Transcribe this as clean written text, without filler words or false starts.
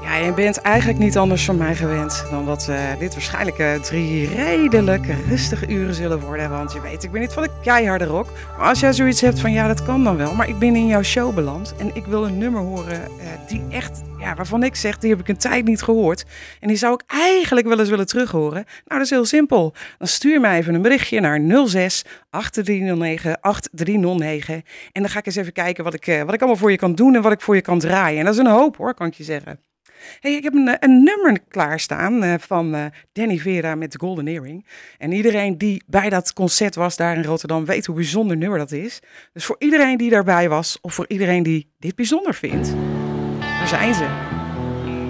Ja, je bent eigenlijk niet anders van mij gewend dan dat dit waarschijnlijk 3 redelijk rustige uren zullen worden. Want je weet, ik ben niet van de keiharde rock. Maar als jij zoiets hebt van ja, dat kan dan wel. Maar ik ben in jouw show beland en ik wil een nummer horen die echt, ja, waarvan ik zeg, die heb ik een tijd niet gehoord. En die zou ik eigenlijk wel eens willen terughoren. Nou, dat is heel simpel. Dan stuur mij even een berichtje naar 06 8309 8309. En dan ga ik eens even kijken wat ik allemaal voor je kan doen en wat ik voor je kan draaien. En dat is een hoop hoor, kan ik je zeggen. Hey, ik heb een nummer klaarstaan van Danny Vera met de Golden Earring. En iedereen die bij dat concert was daar in Rotterdam weet hoe bijzonder nummer dat is. Dus voor iedereen die daarbij was of voor iedereen die dit bijzonder vindt, daar zijn ze.